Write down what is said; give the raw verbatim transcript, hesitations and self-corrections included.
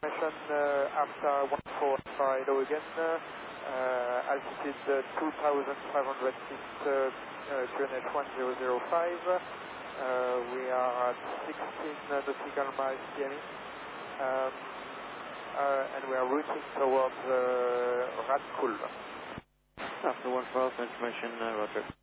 information uh, after one four five hello again, uh, altitude uh, two thousand five hundred feet, uh, uh, Q N H one zero zero five, uh, we are at sixteen nautical miles P M E, um, uh, and we are routing towards uh, Radkulm. After one twelve, information, uh, Roger.